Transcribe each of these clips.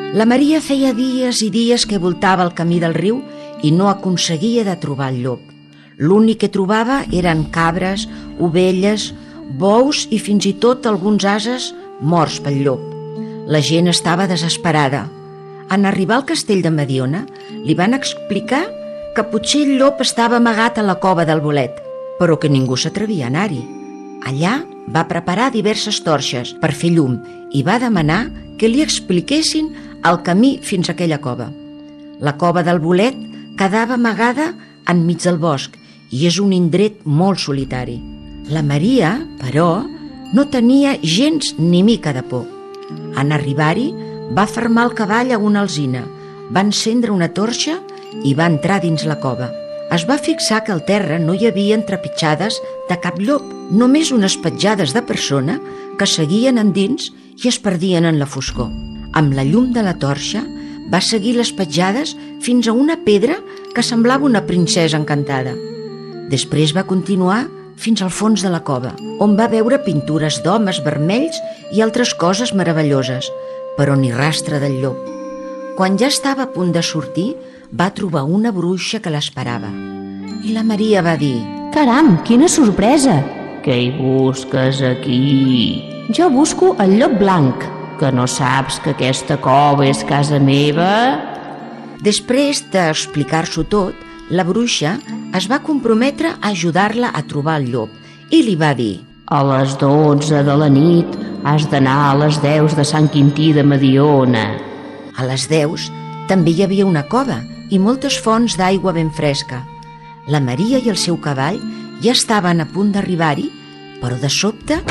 La Maria feia dies i dies que voltava el camí del riu i no aconseguia de trobar el llop. L'únic que trobava eren cabres, ovelles, bous i fins i tot alguns ases morts pel llop. La gent estava desesperada. En arribar al castell de Mediona, li van explicar que potser el llop estava amagat a la cova del bolet, però que ningú s'atrevia a anar-hi. Allà va preparar diverses torxes per fer llum i va demanar que li expliquessin el camí fins a aquella cova. La cova del bolet quedava amagada enmig del bosc i és un indret molt solitari. La Maria, però, no tenia gens ni mica de por. En arribar-hi, va fermar el cavall a una alzina, va encendre una torxa i va entrar dins la cova. Es va fixar que al terra no hi havia trepitjades de cap llop, només unes petjades de persona que seguien endins i es perdien en la foscor. Amb la llum de la torxa va seguir les petjades fins a una pedra que semblava una princesa encantada. Després va continuar fins al fons de la cova, on va veure pintures d'homes vermells i altres coses meravelloses, però ni rastre del llop. Quan ja estava a punt de sortir, va trobar una bruixa que l'esperava. I la Maria va dir: Caram, quina sorpresa! Què hi busques aquí? Jo busco el llop blanc. Que no saps que aquesta cova és casa meva? Després d'explicar-s'ho tot, la bruixa es va comprometre a ajudar-la a trobar el llop i li va dir: A les 12 de la nit has d'anar a les 10 de Sant Quintí de Mediona. A les 10 també hi havia una cova i moltes fonts d'aigua ben fresca. La Maria i el seu cavall ja estaven a punt d'arribar-hi, però de sobte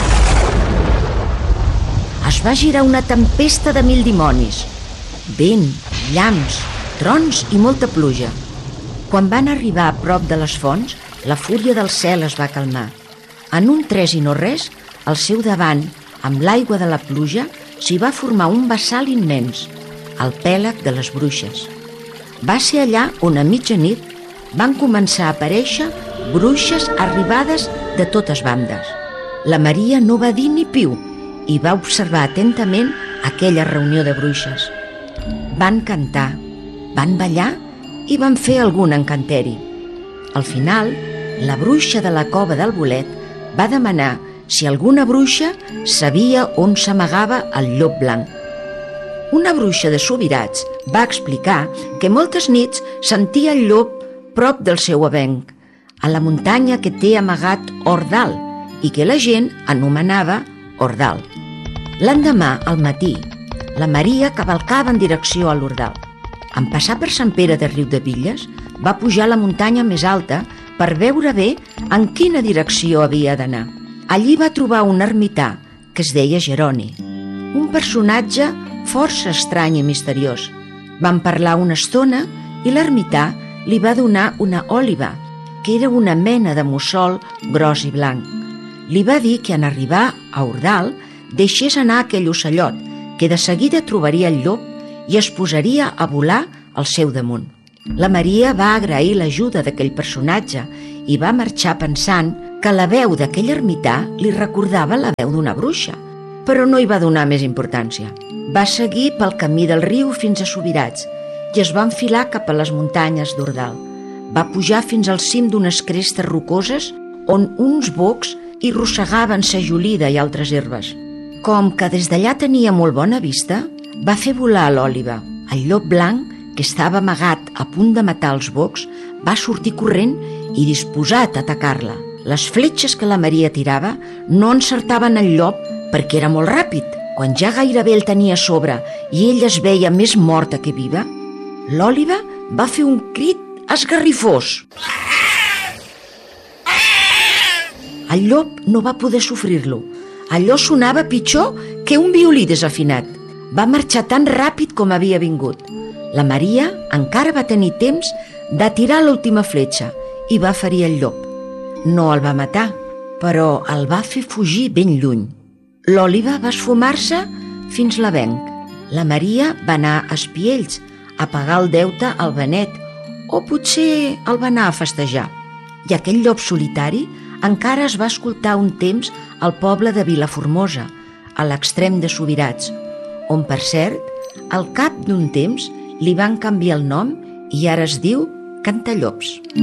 es va girar una tempesta de 1000 dimonis. Vent, llamps, trons i molta pluja. Quan van arribar a prop de les fonts, la fúria del cel es va calmar. En un tres i no res, al seu davant, amb l'aigua de la pluja, s'hi va formar un bassal immens, el pèlag de les bruixes. Va ser allà on a mitjanit van començar a aparèixer bruixes arribades de totes bandes. La Maria no va dir ni piu i va observar atentament aquella reunió de bruixes. Van cantar, van ballar i van fer algun encanteri. Al final, la bruixa de la cova del bolet va demanar si alguna bruixa sabia on s'amagava el llop blanc. Una bruixa de Subirats va explicar que moltes nits sentia el llop prop del seu avenc, a la muntanya que té amagat Ordal i que la gent anomenava Ordal. L'endemà, al matí, la Maria cavalcava en direcció a l'Ordal. En passar per Sant Pere de Riudebitlles, va pujar a la muntanya més alta per veure bé en quina direcció havia d'anar. Allí va trobar un ermità que es deia Jeroni, un personatge força estrany i misteriós. Van parlar una estona i l'ermità li va donar una òliba, que era una mena de mussol gros i blanc. Li va dir que en arribar a Ordal deixés anar aquell ocellot, que de seguida trobaria el llop i es posaria a volar al seu damunt. La Maria va agrair l'ajuda d'aquell personatge i va marxar pensant que la veu d'aquell ermità li recordava la veu d'una bruixa, però no hi va donar més importància. Va seguir pel camí del riu fins a Subirats i es va enfilar cap a les muntanyes d'Ordal. Va pujar fins al cim d'unes crestes rocoses on uns bocs hi rossegaven sajolida i altres herbes. Com que des d'allà tenia molt bona vista, va fer volar l'òliba. El llop blanc, que estava amagat a punt de matar els bocs, va sortir corrent i disposat a atacar-la. Les fletxes que la Maria tirava no encertaven el llop perquè era molt ràpid. Quan ja gairebé el tenia a sobre i ell es veia més morta que viva, l'òliba va fer un crit esgarrifós. El llop no va poder sofrir-lo. Allò sonava pitjor que un violí desafinat. Va marxar tan ràpid com havia vingut. La Maria encara va tenir temps de tirar l'última fletxa i va ferir el llop. No el va matar, però el va fer fugir ben lluny. L'òliba va esfumar-se fins l'avenc. La Maria va anar a Espiells a pagar el deute al Benet, o potser el va anar a festejar. I aquell llop solitari encara es va escoltar un temps al poble de Vilaformosa, a l'extrem de Subirats, on, per cert, Al cap d'un temps li van canviar el nom i ara es diu Cantallops.